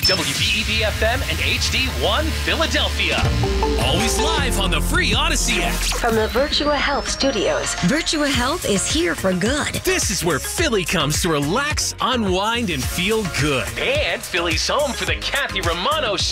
WBED-FM and HD1 Philadelphia. Always live on the free Odyssey app. From the Virtua Health Studios, Virtua Health is here for good. This is where Philly comes to relax, unwind, and feel good. And Philly's home for the Kathy Romano